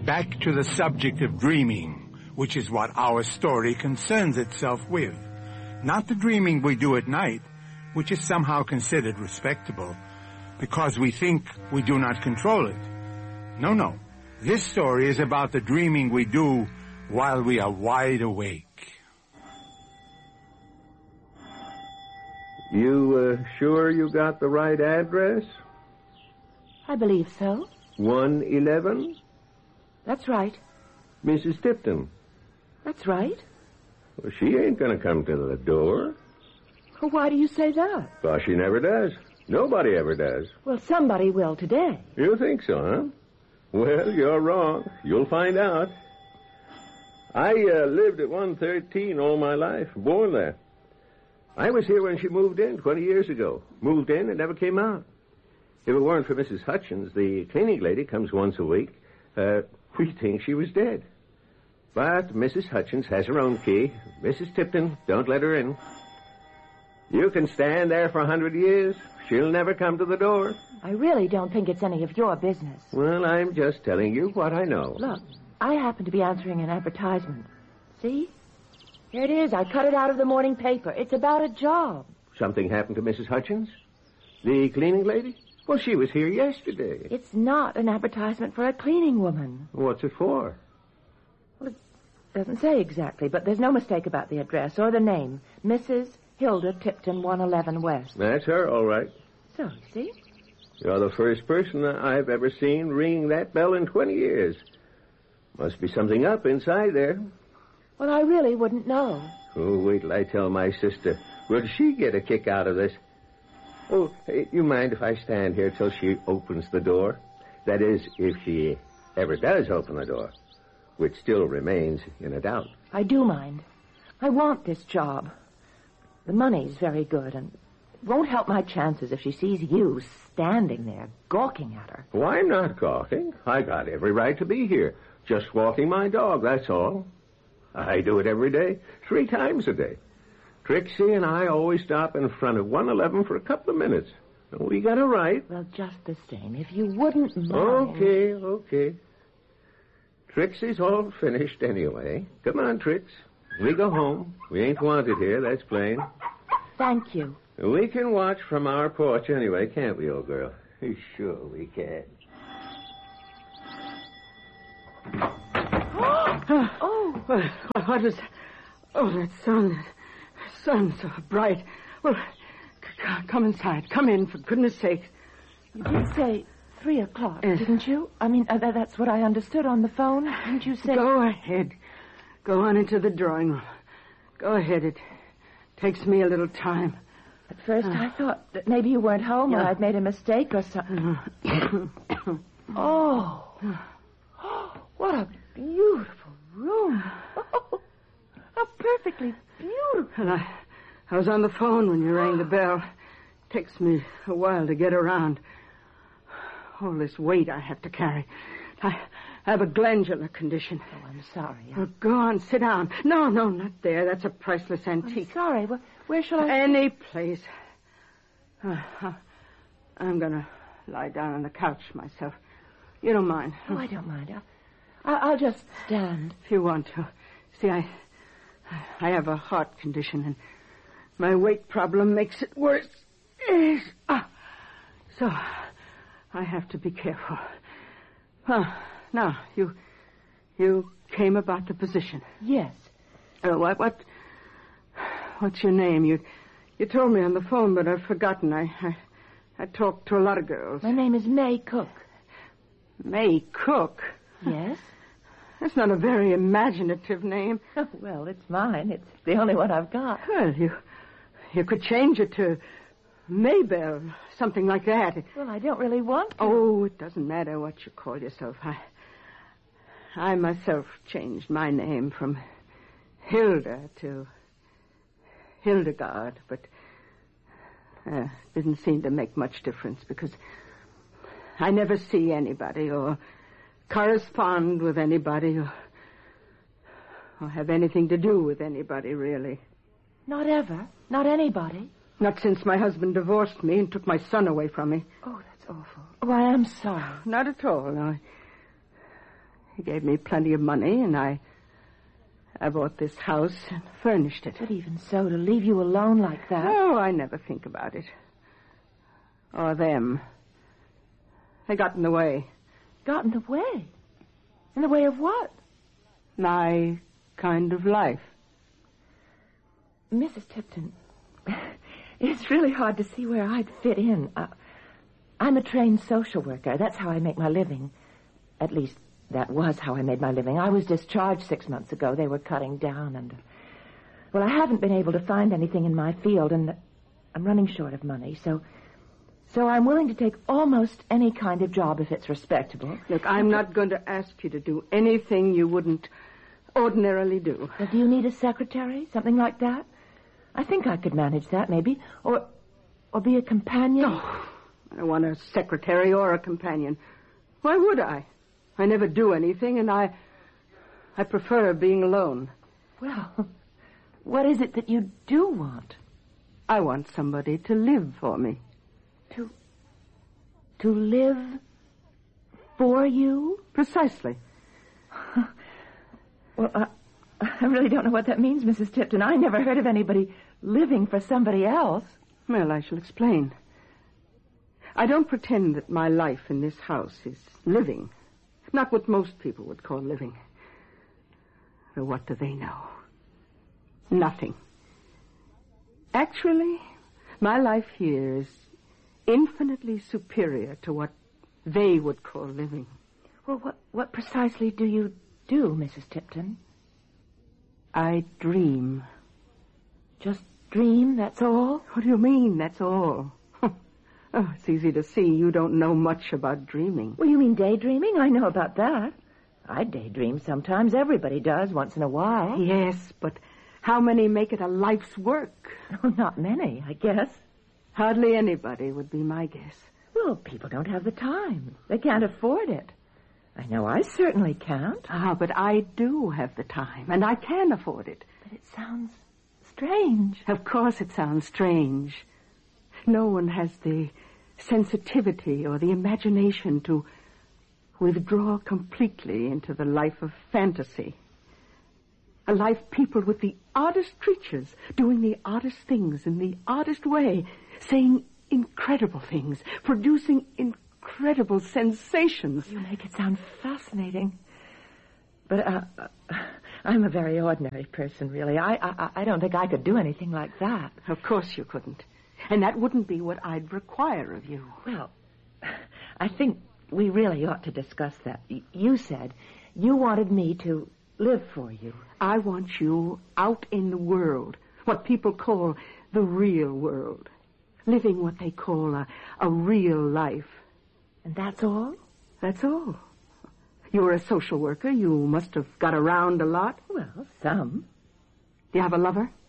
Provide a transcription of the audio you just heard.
Back to the subject of dreaming, which is what our story concerns itself with. Not the dreaming we do at night, which is somehow considered respectable, because we think we do not control it. No. This story is about the dreaming we do while we are wide awake. You sure you got the right address? I believe so. 111? That's right. Mrs. Tipton? That's right. Well, she ain't gonna come to the door. Well, why do you say that? Well, she never does. Nobody ever does. Well, somebody will today. You think so, huh? Well, you're wrong. You'll find out. I lived at 113 all my life, born there. I was here when she moved in 20 years ago. Moved in and never came out. If it weren't for Mrs. Hutchins, the cleaning lady comes once a week, we'd think she was dead. But Mrs. Hutchins has her own key. Mrs. Tipton, don't let her in. You can stand there for 100 years. She'll never come to the door. I really don't think it's any of your business. Well, I'm just telling you what I know. Look, I happen to be answering an advertisement. See? Here it is. I cut it out of the morning paper. It's about a job. Something happened to Mrs. Hutchins? The cleaning lady? Well, she was here yesterday. It's not an advertisement for a cleaning woman. What's it for? Well, it doesn't say exactly, but there's no mistake about the address or the name. Mrs. Hilda Tipton, 111 West. That's her, all right. So, see? You're the first person I've ever seen ringing that bell in 20 years. Must be something up inside there. Well, I really wouldn't know. Oh, wait till I tell my sister. Would she get a kick out of this? Oh, hey, you mind if I stand here till she opens the door? That is, if she ever does open the door, which still remains in a doubt. I do mind. I want this job. The money's very good, and it won't help my chances if she sees you standing there, gawking at her. Oh, I'm not gawking. I got every right to be here. Just walking my dog, that's all. I do it every day, 3 times a day. Trixie and I always stop in front of 111 for a couple of minutes. We got a right. Well, just the same, if you wouldn't mind... Okay. Trixie's all finished anyway. Come on, Trix. We go home. We ain't wanted here, that's plain. Thank you. We can watch from our porch anyway, can't we, old girl? Sure we can. What was... Oh, that sun so bright. Well, come inside. Come in, for goodness sake. You did say 3 o'clock, didn't you? I mean, that's what I understood on the phone. Didn't you say... Go ahead. Go on into the drawing room. Go ahead. It takes me a little time. At first, I thought that maybe you weren't home or I'd made a mistake or something. Oh, what a beautiful room. Oh, how perfectly beautiful. And I was on the phone when you rang the bell. It takes me a while to get around. All this weight I have to carry. I have a glandular condition. Oh, I'm sorry. Oh, go on, sit down. No, not there. That's a priceless antique. I'm sorry. Where shall I... Any place. I'm going to lie down on the couch myself. You don't mind? Oh, I don't mind. I'll just stand. If you want to. See, I have a heart condition, and my weight problem makes it worse. So I have to be careful. Now, you came about the position. Yes. What's your name? You told me on the phone, but I've forgotten. I talked to a lot of girls. My name is May Cook. May Cook? Yes. That's not a very imaginative name. Oh, well, it's mine. It's the only one I've got. Well, you could change it to Maybelle, something like that. Well, I don't really want to. Oh, it doesn't matter what you call yourself. I myself changed my name from Hilda to Hildegard, but didn't seem to make much difference because I never see anybody or correspond with anybody or have anything to do with anybody, really. Not ever? Not anybody? Not since my husband divorced me and took my son away from me. Oh, that's awful. Oh, I am sorry. Not at all, no. He gave me plenty of money, and I bought this house and furnished it. But even so, to leave you alone like that... Oh, I never think about it. Or them. They got in the way. Got in the way? In the way of what? My kind of life. Mrs. Tipton, it's really hard to see where I'd fit in. I'm a trained social worker. That's how I make my living. At least, that was how I made my living. I was discharged 6 months ago. They were cutting down, and... Well, I haven't been able to find anything in my field, and I'm running short of money, so I'm willing to take almost any kind of job if it's respectable. Look, I'm not going to ask you to do anything you wouldn't ordinarily do. Well, do you need a secretary? Something like that? I think I could manage that, maybe. Or be a companion. No, I don't want a secretary or a companion. Why would I? I never do anything, and I prefer being alone. Well, what is it that you do want? I want somebody to live for me. To live for you? Precisely. Well, I really don't know what that means, Mrs. Tipton. I never heard of anybody living for somebody else. Well, I shall explain. I don't pretend that my life in this house is living. Not what most people would call living. Or what do they know? Nothing. Actually, my life here is infinitely superior to what they would call living. Well, what precisely do you do, Mrs. Tipton? I dream. Just dream, that's all? What do you mean, that's all? Oh, it's easy to see you don't know much about dreaming. Well, you mean daydreaming? I know about that. I daydream sometimes. Everybody does, once in a while. Yes, but how many make it a life's work? Oh, not many, I guess. Hardly anybody would be my guess. Well, people don't have the time. They can't afford it. I know I certainly can't. But I do have the time, and I can afford it. But it sounds strange. Of course it sounds strange. No one has the sensitivity or the imagination to withdraw completely into the life of fantasy. A life peopled with the oddest creatures, doing the oddest things in the oddest way, saying incredible things, producing incredible sensations. You make it sound fascinating. But I'm a very ordinary person, really. I don't think I could do anything like that. Of course you couldn't. And that wouldn't be what I'd require of you. Well, I think we really ought to discuss that. You said you wanted me to live for you. I want you out in the world, what people call the real world, living what they call a real life. And that's all? That's all. You're a social worker. You must have got around a lot. Well, some. Do you have a lover?